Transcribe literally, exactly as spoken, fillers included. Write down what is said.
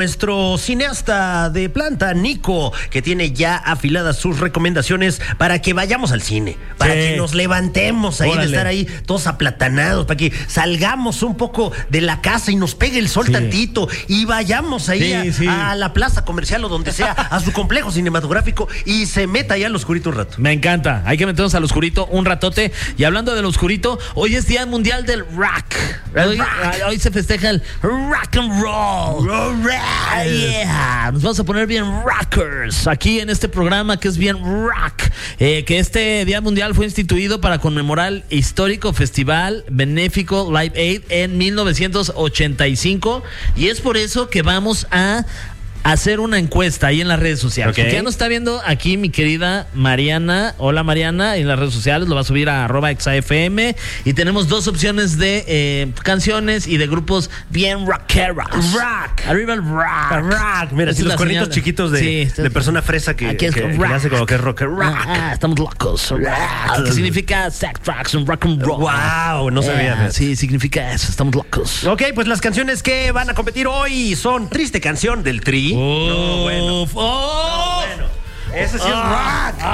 Nuestro cineasta de planta, Nico, que tiene ya afiladas sus recomendaciones para que vayamos al cine, para Sí. que nos levantemos ahí Órale. de estar ahí todos aplatanados, para que salgamos un poco de la casa y nos pegue el sol Sí. tantito y vayamos ahí Sí, a, sí. a la plaza comercial o donde sea, a su complejo cinematográfico y se meta allá al oscurito un rato. Me encanta. Hay que meternos al oscurito un ratote. Y hablando del oscurito, hoy es Día Mundial del Rock. Hoy, hoy se festeja el rock and roll. Ah, yeah. Nos vamos a poner bien rockers aquí en este programa que es bien rock. Eh, que este Día Mundial fue instituido para conmemorar el histórico festival benéfico Live Aid en mil novecientos ochenta y cinco. Y es por eso que vamos a hacer una encuesta ahí en las redes sociales. Okay. Porque ya nos está viendo aquí mi querida Mariana. Hola Mariana, en las redes sociales lo va a subir a arroba exafm y tenemos dos opciones de eh, canciones y de grupos bien rockeros. Rock. Arriba el rock. Rock. Mira, Esa si es los la cuernitos señal. chiquitos de, Sí, está- de persona fresa que, Aquí es que- que rock. le hace como que es rocker. Rock. Ah, estamos locos. Rock. Que significa sex, drugs and rock and roll. Wow, no sabía. Ah, sí, significa eso. Estamos locos. Ok, pues las canciones que van a competir hoy son Triste Canción del Tri. No, bueno. Uf, oh. Ese sí es Ah. rock.